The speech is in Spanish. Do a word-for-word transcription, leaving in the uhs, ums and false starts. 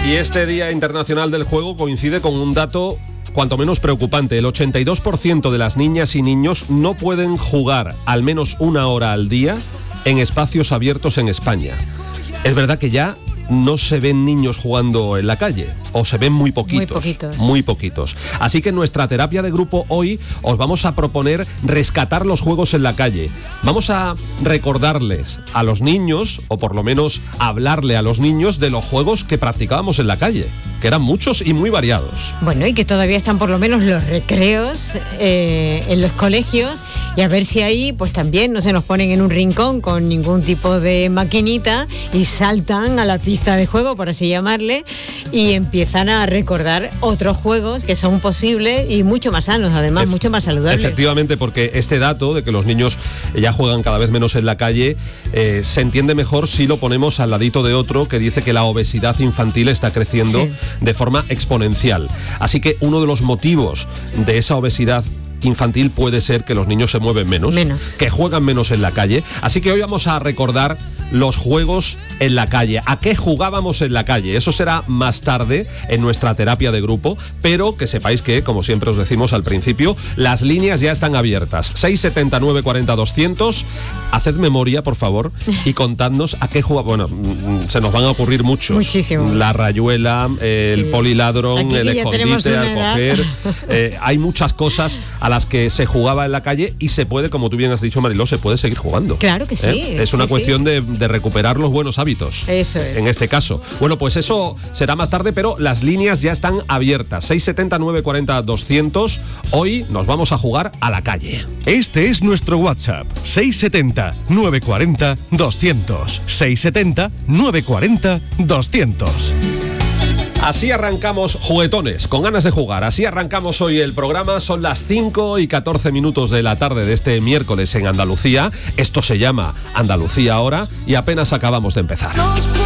Y este Día Internacional del Juego coincide con un dato cuanto menos preocupante. El ochenta y dos por ciento de las niñas y niños no pueden jugar al menos una hora al día en espacios abiertos en España. Es verdad que ya no se ven niños jugando en la calle, o se ven muy poquitos, muy poquitos. Muy poquitos. Así que en nuestra terapia de grupo hoy os vamos a proponer rescatar los juegos en la calle. Vamos a recordarles a los niños, o por lo menos hablarle a los niños de los juegos que practicábamos en la calle, que eran muchos y muy variados. Bueno, y que todavía están por lo menos los recreos eh, en los colegios, y a ver si ahí pues también no se nos ponen en un rincón con ningún tipo de maquinita y saltan a la pista de juego, por así llamarle, y empiezan a recordar otros juegos que son posibles y mucho más sanos, además, Ef- mucho más saludables. Efectivamente, porque este dato de que los niños ya juegan cada vez menos en la calle eh, se entiende mejor si lo ponemos al ladito de otro que dice que la obesidad infantil está creciendo sí. de forma exponencial. Así que uno de los motivos de esa obesidad infantil puede ser que los niños se mueven menos, menos, que juegan menos en la calle. Así que hoy vamos a recordar los juegos en la calle. ¿A qué jugábamos en la calle? Eso será más tarde en nuestra terapia de grupo, pero que sepáis que, como siempre os decimos al principio, las líneas ya están abiertas. seis setenta y nueve cuarenta doscientos. Haced memoria, por favor, y contadnos a qué jugamos. Bueno, se nos van a ocurrir muchos. Muchísimo. La rayuela, el sí. poliladrón, Aquí el escondite, al coger. Eh, hay muchas cosas a las que se jugaba en la calle y se puede, como tú bien has dicho, Mariló, se puede seguir jugando. Claro que sí. ¿Eh? Es una sí, cuestión sí. De, de recuperar los buenos hábitos. Eso es. En este caso. Bueno, pues eso será más tarde, pero las líneas ya están abiertas. seis setenta y nueve cuarenta doscientos. Hoy nos vamos a jugar a la calle. Este es nuestro WhatsApp. seis setenta y nueve cuarenta doscientos. seis setenta y nueve cuarenta doscientos. Así arrancamos juguetones, con ganas de jugar. Así arrancamos hoy el programa. Son las cinco y catorce minutos de la tarde de este miércoles en Andalucía. Esto se llama Andalucía Ahora y apenas acabamos de empezar.